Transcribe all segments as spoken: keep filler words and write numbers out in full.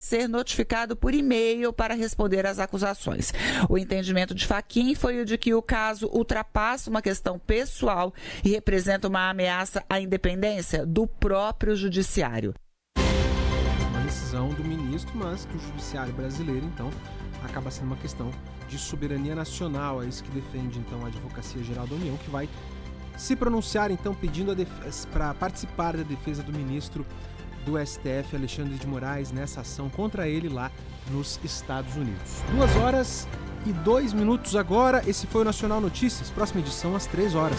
ser notificado por e-mail para responder às acusações. O entendimento de Fachin foi o de que o caso ultrapassa uma questão pessoal e representa uma ameaça à independência do próprio judiciário. Uma decisão do ministro, mas que o judiciário brasileiro, então, acaba sendo uma questão de soberania nacional. É isso que defende, então, a Advocacia Geral da União, que vai se pronunciar, então, pedindo para participar da defesa do ministro do S T F, Alexandre de Moraes, nessa ação contra ele lá nos Estados Unidos. Duas horas e dois minutos agora. Esse foi o Nacional Notícias. Próxima edição às três horas.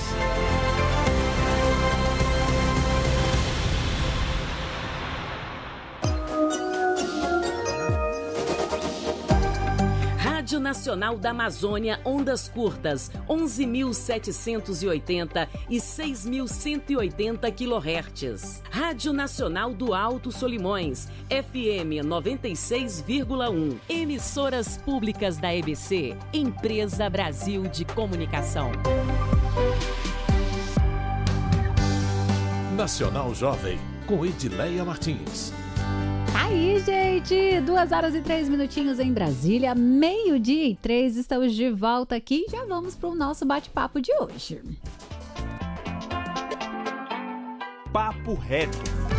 Rádio Nacional da Amazônia, ondas curtas, onze mil setecentos e oitenta e seis mil cento e oitenta quilohertz. Rádio Nacional do Alto Solimões, F M noventa e seis vírgula um. Emissoras públicas da E B C, Empresa Brasil de Comunicação. Nacional Jovem, com Edileia Martins. Aí, gente, duas horas e três minutinhos em Brasília, meio-dia e três, estamos de volta aqui e já vamos para o nosso bate-papo de hoje. Papo Reto.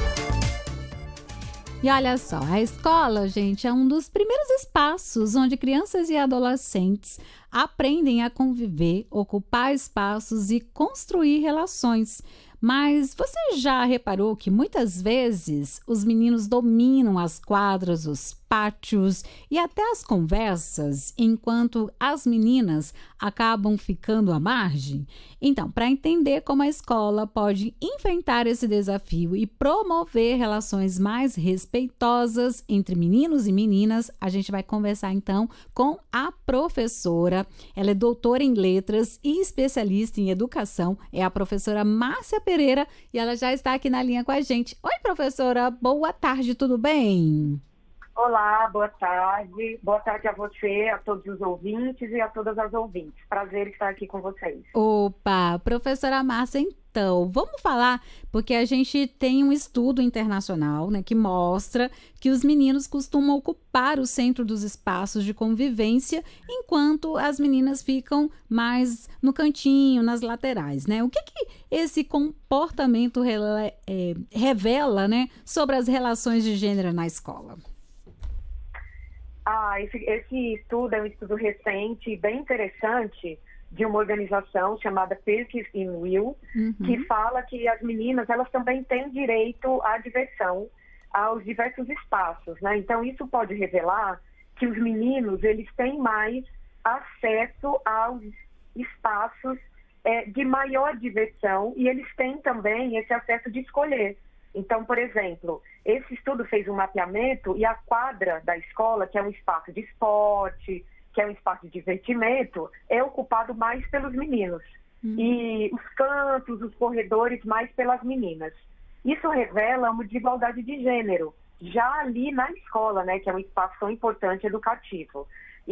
E olha só, a escola, gente, é um dos primeiros espaços onde crianças e adolescentes aprendem a conviver, ocupar espaços e construir relações. Mas você já reparou que muitas vezes os meninos dominam as quadras, os pátios e até as conversas, enquanto as meninas acabam ficando à margem? Então, para entender como a escola pode enfrentar esse desafio e promover relações mais respeitosas entre meninos e meninas, a gente vai conversar então com a professora. Ela é doutora em letras e especialista em educação, é a professora Márcia Pereira e ela já está aqui na linha com a gente. Oi, professora, boa tarde, tudo bem? Olá, boa tarde. Boa tarde a você, a todos os ouvintes e a todas as ouvintes. Prazer estar aqui com vocês. Opa, professora Márcia, então, vamos falar, porque a gente tem um estudo internacional, né, que mostra que os meninos costumam ocupar o centro dos espaços de convivência, enquanto as meninas ficam mais no cantinho, nas laterais, né? O que que esse comportamento rela- é, revela, né, sobre as relações de gênero na escola? Ah, esse, esse estudo é um estudo recente, bem interessante, de uma organização chamada Perkins and Will, uhum. que fala que as meninas, elas também têm direito à diversão, aos diversos espaços, né? Então, isso pode revelar que os meninos, eles têm mais acesso aos espaços é, de maior diversão e eles têm também esse acesso de escolher. Então, por exemplo, esse estudo fez um mapeamento e a quadra da escola, que é um espaço de esporte, que é um espaço de divertimento, é ocupado mais pelos meninos. Uhum. E os cantos, os corredores, mais pelas meninas. Isso revela uma desigualdade de gênero, já ali na escola, né, que é um espaço tão importante educativo.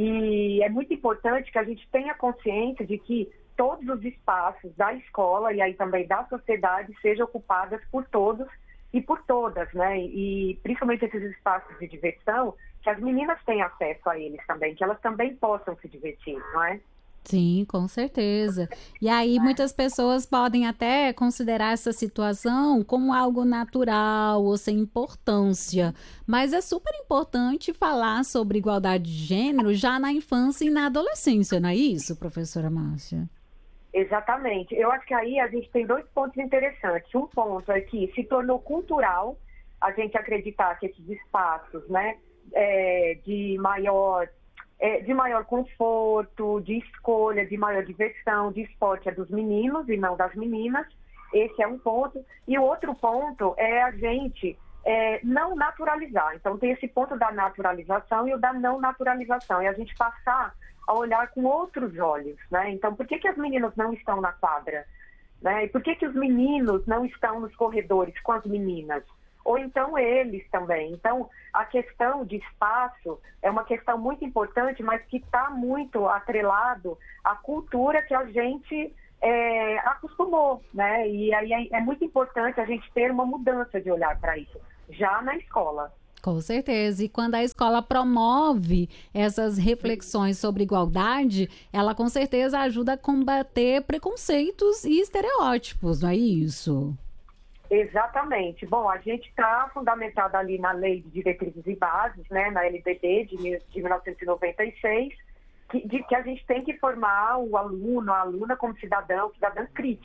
E é muito importante que a gente tenha consciência de que todos os espaços da escola e aí também da sociedade sejam ocupados por todos e por todas, né? E principalmente esses espaços de diversão, que as meninas tenham acesso a eles também, que elas também possam se divertir, não é? Sim, com certeza. E aí muitas pessoas podem até considerar essa situação como algo natural ou sem importância, mas é super importante falar sobre igualdade de gênero já na infância e na adolescência, não é isso, professora Márcia? Exatamente. Eu acho que aí a gente tem dois pontos interessantes. Um ponto é que se tornou cultural a gente acreditar que esses espaços, né, é, de maior, é, de maior conforto, de escolha, de maior diversão, de esporte é dos meninos e não das meninas. Esse é um ponto. E o outro ponto é a gente é, não naturalizar. Então tem esse ponto da naturalização e o da não naturalização. E a gente passar a olhar com outros olhos, né? Então, por que que as meninas não estão na quadra? Né? E por que que os meninos não estão nos corredores com as meninas? Ou então eles também. Então, a questão de espaço é uma questão muito importante, mas que está muito atrelado à cultura que a gente é, acostumou, né? E aí é, é muito importante a gente ter uma mudança de olhar para isso, já na escola. Com certeza. E quando a escola promove essas reflexões sobre igualdade, ela com certeza ajuda a combater preconceitos e estereótipos, não é isso? Exatamente. Bom, a gente está fundamentado ali na Lei de Diretrizes e Bases, né, na L D B de, de mil novecentos e noventa e seis, que, de que a gente tem que formar o aluno, a aluna como cidadão, cidadã crítico.